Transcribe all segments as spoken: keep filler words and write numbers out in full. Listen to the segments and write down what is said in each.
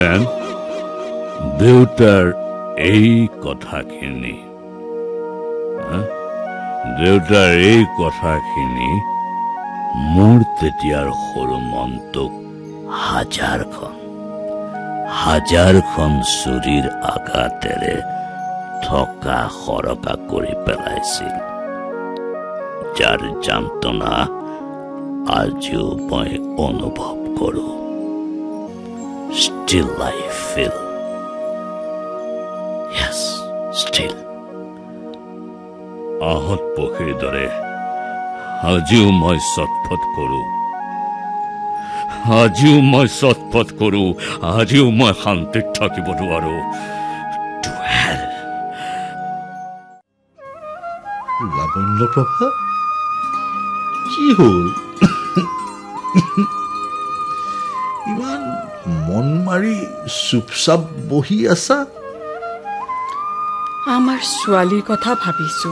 দেউতাৰ এই কথাখিনি দেউতাৰ এই কথাখিনি মোৰ তেতিয়াৰ সৰু মনটোক হাজাৰখন হাজাৰখন চুৰিৰ আঘাতেৰে থকা সৰকা কৰি পেলাইছিল, যাৰ যন্ত্ৰণা আজিও মই অনুভৱ কৰো। Still I feel, yes, still. আহত পক্ষীৰ দৰে আজিও মই চটফট কৰো, আজিও মই চটফট কৰো, আজিও মই শান্তিত থাকিব নোৱাৰো। লাবণ্যপ্ৰভা, কি হ'ল? ইমান মন মাৰি চুপচাপ বহি আছা? আমাৰ ছোৱালীৰ কথা ভাবিছো।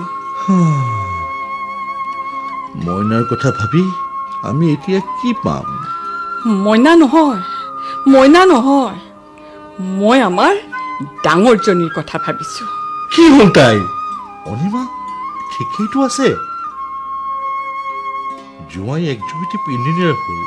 মইনাৰ কথা ভাবি আমি এতিয়া কি পাম? মইনা নহয়, মইনা নহয়, মই আমাৰ ডাঙৰজনীৰ কথা ভাবিছো। কি হ'ল তাই? অনিমা ঠিকেইটো আছে। জোঁৱাই একজুবিটি পিন্ধিলে হ'ল,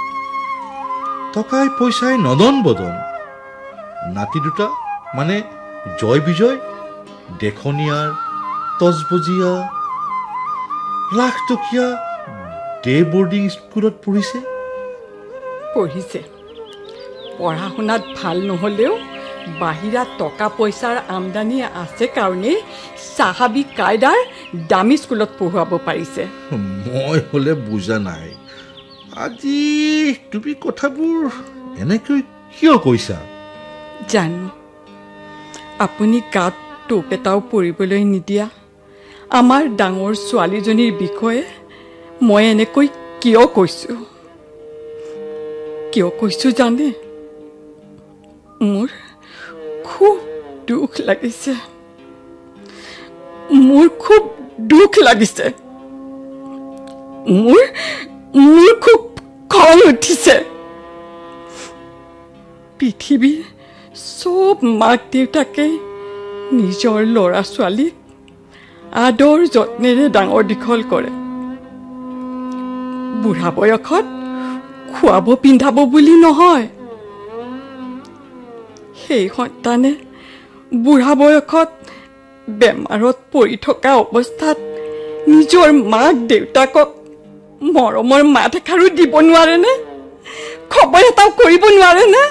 টকাই পইচাই নদন বদন। নাতি দুটা মানে জয় বিজয় দেখনীয়াৰ তজবজীয়া লাখ টকীয়া ডে বৰ্ডিং স্কুলত পঢ়িছে পঢ়িছে পঢ়া শুনাত ভাল নহ'লেও বাহিৰা টকা পইচাৰ আমদানি আছে কাৰণে চাহাবী কায়দাৰ দামী স্কুলত পঢ়ুৱাব পাৰিছে। মই হ'লে বুজা নাই। আজি তুমি কথাবোৰ এনেকৈ কিয় কৈছা? জানো, আপুনি গাত টোপ এটাও পৰিবলৈ নিদিয়া আমাৰ ডাঙৰ ছোৱালীজনীৰ বিষয়ে মই এনেকৈ কিয় কৈছো? কিয় কৈছো জানে? মোৰ খুব দুখ লাগিছে, মোৰ খুব দুখ লাগিছে, মোৰ মোৰ খুব খং উঠিছে। পৃথিৱীৰ চব মাক দেউতাকে নিজৰ ল'ৰা ছোৱালীক আদৰ যত্নেৰে ডাঙৰ দীঘল কৰে। বুঢ়া বয়সত খুৱাব পিন্ধাব বুলি নহয়। সেই সন্তানে বুঢ়া বয়সত বেমাৰত পৰি থকা অৱস্থাত নিজৰ মাক দেউতাকক মৰমৰ মাত এষাৰো দিব নোৱাৰেনে? খবৰ এটাও কৰিব নোৱাৰেনে?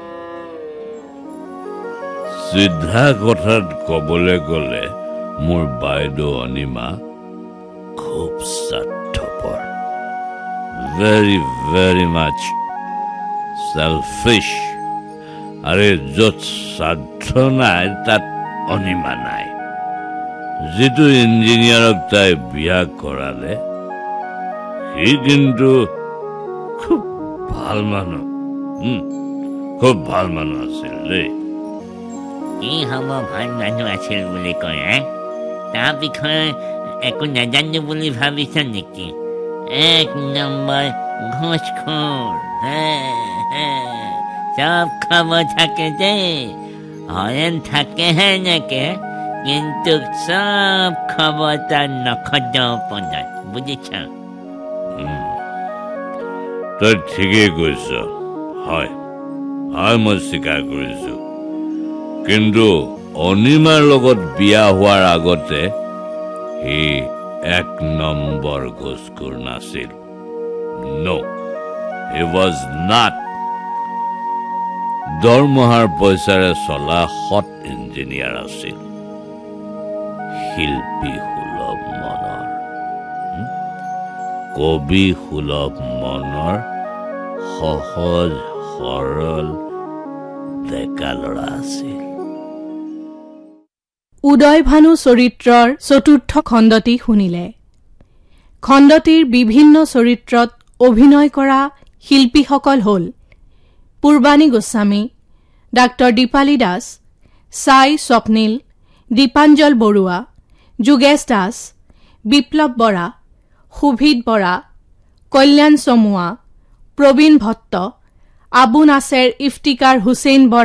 সিদ্ধা কথাত কবলৈ গ'লে মোৰ বাইদেউ অনিমা খুব স্বাৰ্থপৰ, ভেৰি ভেৰি মাছ চেলফিছ। আৰে য'ত স্বাৰ্থ নাই তাত অনিমা নাই। যিটো ইঞ্জিনিয়াৰক তাই বিয়া কৰালে সি কিন্তু খুব ভাল মানুহ, খুব ভাল মানুহ আছিল দেই। কি হ'ব ভাল মানুহ আছিল বুলি কয়? তাৰ বিষয়ে একো নাজানো বুলি ভাবিছ নেকি? এক নম্বৰ ঘোষখোৰ। চব খবৰ থাকে দেই, হৰেণ থাকেহে নেকে, কিন্তু চব খবৰ তাৰ নখদৰ পদত, বুজিছ? তই ঠিকেই কৈছ, হয় হয় মই স্বীকাৰ কৰিছো। কিন্তু অনিমাৰ লগত বিয়া হোৱাৰ আগতে সি এক নম্বৰ ঘোষখোৰ নাছিল। নো, হি ৱাজ নট। দৰমহাৰ পইচাৰে চলা সৎ ইঞ্জিনিয়াৰ আছিল, শিল্পী সুলভ মনৰ, কবি সুলভ মনৰ সহজ সৰল ডেকা ল'ৰা আছিল। উদয় ভানু চৰিত্ৰৰ চতুৰ্থ খণ্ডটি শুনিলে। খণ্ডটিৰ বিভিন্ন চৰিত্ৰত অভিনয় কৰা শিল্পীসকল হ'ল পূৰ্বানী গোস্বামী, ডাক্তৰ দীপালী দাস, সাই স্বপ্নীল, দীপাঞ্জল বৰুৱা, যোগেশ দাস, বিপ্লৱ বৰা, সুভিত বৰা, কল্যাণ চমুৱা, প্ৰবীণ ভট্ট, আবু নাছেৰ ইফতিকাৰ হুছেইন বৰা,